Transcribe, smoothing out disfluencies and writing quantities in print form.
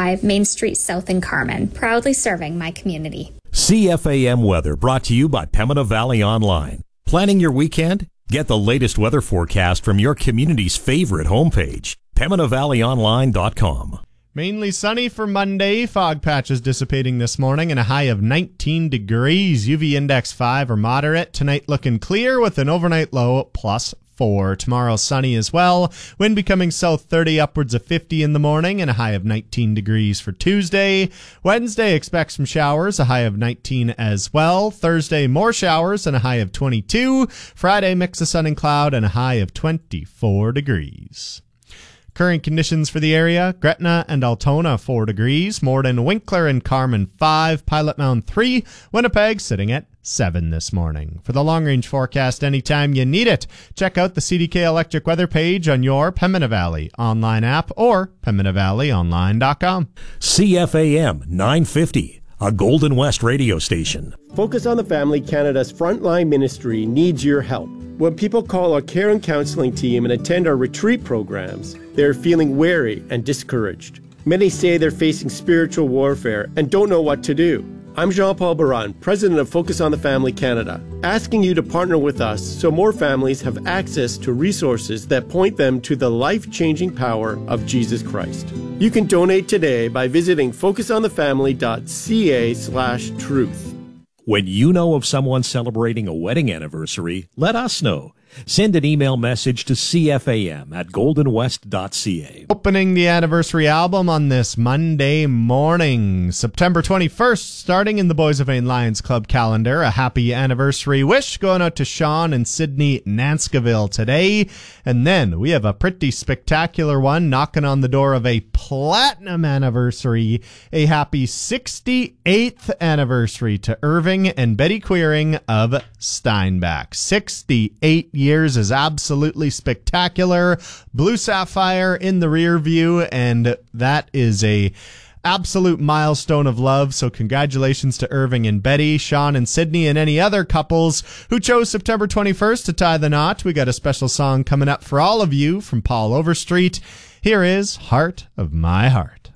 5 Main Street South in Carman, proudly serving my community. CFAM weather brought to you by Pembina Valley Online. Planning your weekend? Get the latest weather forecast from your community's favorite homepage, PembinaValleyOnline.com. Mainly sunny for Monday. Fog patches dissipating this morning and a high of 19 degrees. UV index 5 or moderate. Tonight looking clear with an overnight low +4. Tomorrow sunny as well. Wind becoming south 30, upwards of 50 in the morning and a high of 19 degrees for Tuesday. Wednesday expect some showers, a high of 19 as well. Thursday more showers and a high of 22. Friday mix of sun and cloud and a high of 24 degrees. Current conditions for the area: Gretna and Altona 4 degrees, Morden, Winkler, and Carman 5, Pilot Mound 3, Winnipeg sitting at 7 this morning. For the long-range forecast anytime you need it, check out the CDK Electric weather page on your Pembina Valley online app or PembinaValleyOnline.com. CFAM 950, a Golden West radio station. Focus on the Family Canada's frontline ministry needs your help. When people call our care and counseling team and attend our retreat programs, they're feeling weary and discouraged. Many say they're facing spiritual warfare and don't know what to do. I'm Jean-Paul Baran, president of Focus on the Family Canada, asking you to partner with us so more families have access to resources that point them to the life-changing power of Jesus Christ. You can donate today by visiting focusonthefamily.ca/truth. When you know of someone celebrating a wedding anniversary, let us know. Send an email message to cfam@goldenwest.ca. Opening the anniversary album on this Monday morning, September 21st, starting in the Boys of Vain Lions Club calendar. A happy anniversary wish going out to Sean and Sydney Nanskaville today. And then we have a pretty spectacular one knocking on the door of a platinum anniversary. A happy 68th anniversary to Irving and Betty Queering of Steinbach. 68 years is absolutely spectacular. Blue Sapphire in the rear view, and that is a absolute milestone of love. So congratulations to Irving and Betty, Sean and Sydney, and any other couples who chose September 21st to tie the knot. We got a special song coming up for all of you from Paul Overstreet. Here is Heart of My Heart.